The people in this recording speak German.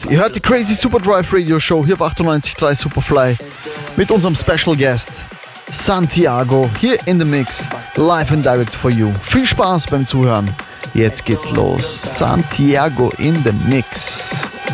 Ihr hört die Crazy Super Drive Radio Show hier auf 98.3 Superfly mit unserem Special Guest Santiago hier in the Mix, live and direct for you. Viel Spaß beim Zuhören. Jetzt geht's los. Santiago in the Mix.